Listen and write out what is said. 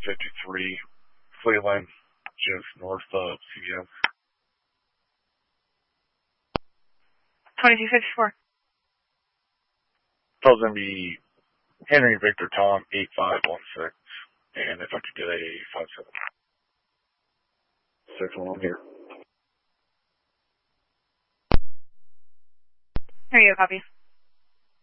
153 Cleveland, just north of CVS. 2254. So it's going to be Henry Victor Tom 8516. And if I could get a 57. 6 1 here. Here you go, copy.